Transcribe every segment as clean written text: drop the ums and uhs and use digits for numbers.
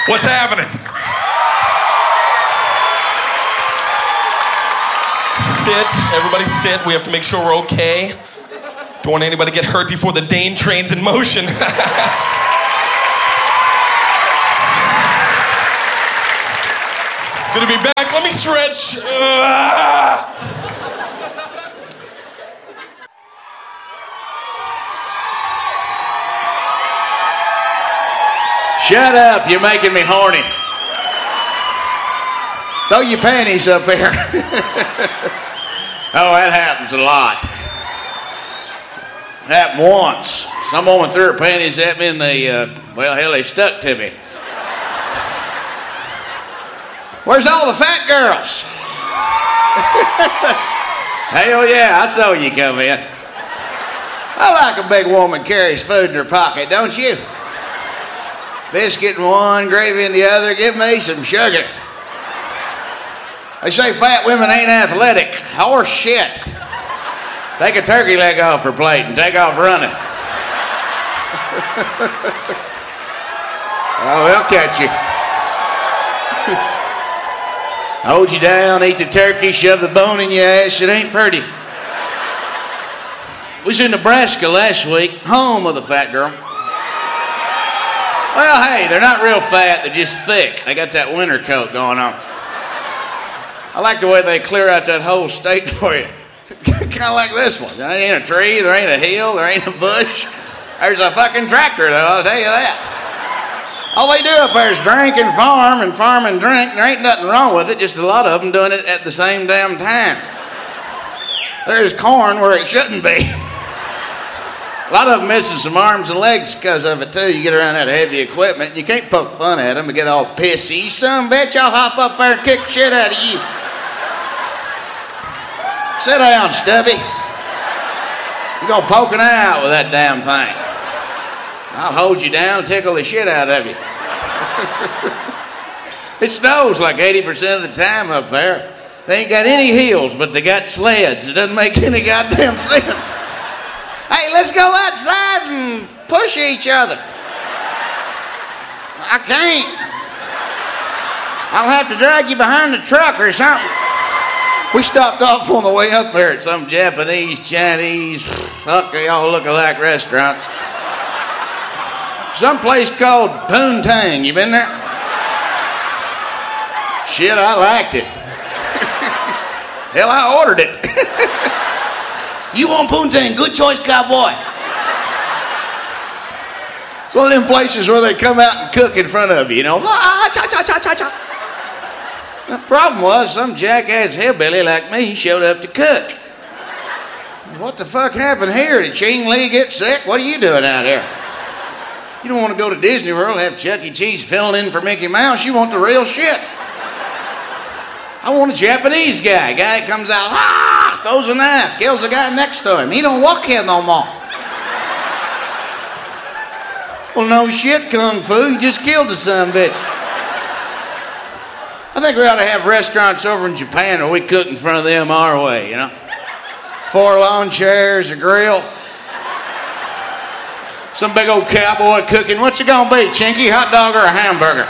What's happening? Sit, everybody sit. We have to make sure we're okay. Don't want anybody to get hurt before the Dane train's in motion. Good to be back. Let me stretch. Shut up, you're making me horny. Throw your panties up here. Oh, that happens a lot. Happened once. Some woman threw her panties at me and they stuck to me. Where's all the fat girls? Hell yeah, I saw you come in. I like a big woman carries food in her pocket, don't you? Biscuit in one, gravy in the other. Give me some sugar. They say fat women ain't athletic. Horse shit. Take a turkey leg off her plate and take off running. Oh, they'll catch you. Hold you down, eat the turkey, shove the bone in your ass. It ain't pretty. We was in Nebraska last week, home of the fat girl. Well, hey, they're not real fat, they're just thick. They got that winter coat going on. I like the way they clear out that whole state for you. Kind of like this one. There ain't a tree, there ain't a hill, there ain't a bush. There's a fucking tractor, though, I'll tell you that. All they do up there is drink and farm and drink. There ain't nothing wrong with it, just a lot of them doing it at the same damn time. There's corn where it shouldn't be. A lot of them missing some arms and legs because of it, too. You get around that heavy equipment, and you can't poke fun at them and get all pissy. Son of a bitch, I'll hop up there and kick the shit out of you. Sit down, Stubby. You're going to poke an eye out with that damn thing. I'll hold you down and tickle the shit out of you. It snows like 80% of the time up there. They ain't got any hills, but they got sleds. It doesn't make any goddamn sense. Hey, let's go outside and push each other. I can't. I'll have to drag you behind the truck or something. We stopped off on the way up there at some Japanese, Chinese, fuck, they all look alike restaurants. Some place called Poontang. You been there? Shit, I liked it. Hell, I ordered it. You want Poontang? Good choice, cowboy. It's one of them places where they come out and cook in front of you, you know. The problem was some jackass hillbilly like me showed up to cook. What the fuck happened here? Did Ching Lee get sick? What are you doing out here? You don't want to go to Disney World and have Chuck E. Cheese filling in for Mickey Mouse. You want the real shit. I want a Japanese guy. Guy that comes out, throws a knife, kills the guy next to him. He don't walk here no more. Well, no shit, Kung Fu. You just killed the son of a bitch. I think we ought to have restaurants over in Japan where we cook in front of them our way, you know? 4 lawn chairs, a grill. Some big old cowboy cooking. What's it gonna be, Chinky? Hot dog or a hamburger?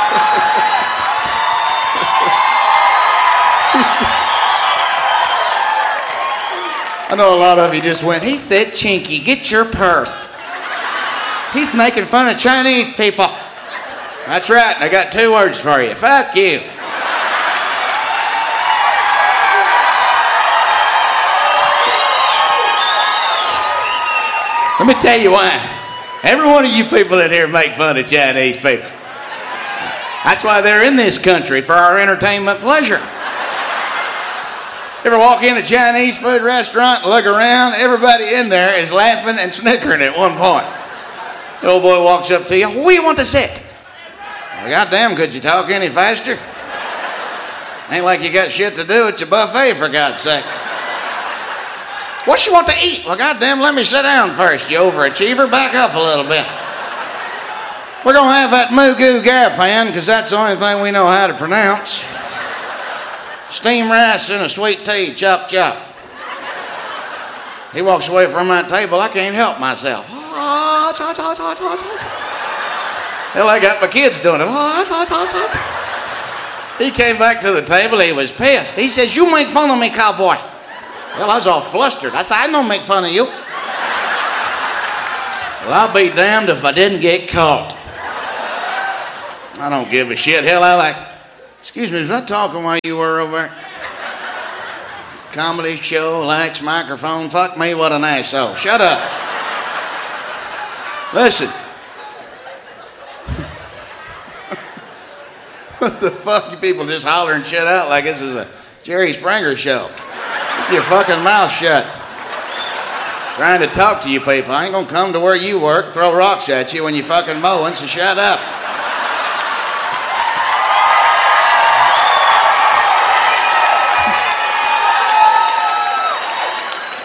I know a lot of you just went, he said, Chinky, get your purse. He's making fun of Chinese people. That's right, and I got 2 words for you. Fuck you. Let me tell you why. Every one of you people in here make fun of Chinese people. That's why they're in this country, for our entertainment pleasure. Ever walk in a Chinese food restaurant and look around, everybody in there is laughing and snickering at one point. The old boy walks up to you, where you want to sit? Well, goddamn, could you talk any faster? Ain't like you got shit to do at your buffet, for God's sakes. What you want to eat? Well, goddamn, let me sit down first, you overachiever. Back up a little bit. We're going to have that Mugu Gapan, because that's the only thing we know how to pronounce. Steamed rice and a sweet tea, chop, chop. He walks away from that table, I can't help myself. Hell, I got my kids doing it. He came back to the table. He was pissed. He says, "You make fun of me, cowboy." Well, I was all flustered. I said, "I don't make fun of you." Well, I'll be damned if I didn't get caught. I don't give a shit. Hell, I like, "Excuse me, was I talking while you were over there?" Comedy show, lights, microphone. Fuck me, what an asshole. Shut up. Listen. What the fuck? You people just hollering shit out like this is a Jerry Springer show. Keep your fucking mouth shut. Trying to talk to you people. I ain't gonna come to where you work, throw rocks at you when you fucking mowing, so shut up.